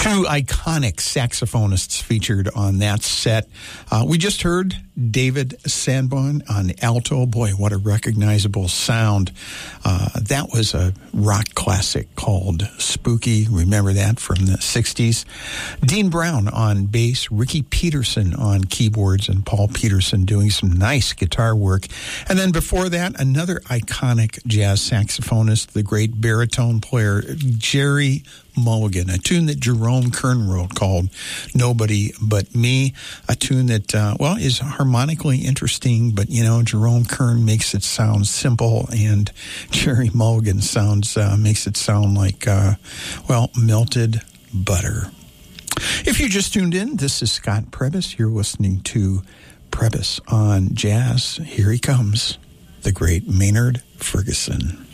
Two iconic saxophonists featured on that set. We just heard David Sanborn on alto. Boy, what a recognizable sound. That was a rock classic called Spooky. Remember that from the 60s? Dean Brown on bass, Ricky Peterson on keyboards, and Paul Peterson doing some nice guitar work. And then before that, another iconic jazz saxophonist, the great baritone player, Jerry Mulligan, a tune that Jerome Kern wrote called Nobody But Me, a tune that, is harmonically interesting, but, Jerome Kern makes it sound simple, and Jerry Mulligan makes it sound like, melted butter. If you just tuned in, this is Scott Prebys. You're listening to Prebys on Jazz. Here he comes, the great Maynard Ferguson.